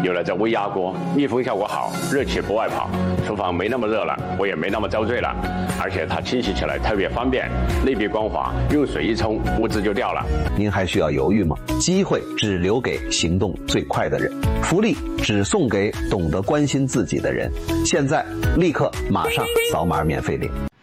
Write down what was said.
有了这微压锅，密封效果好，热气不外跑，厨房没那么热了，我也没那么遭罪了。而且它清洗起来特别方便，内壁光滑，用水一冲，污渍就掉了。 您还需要犹豫吗？机会只留给行动最快的人，福利只送给懂得关心自己的人。现在立刻马上扫码免费领。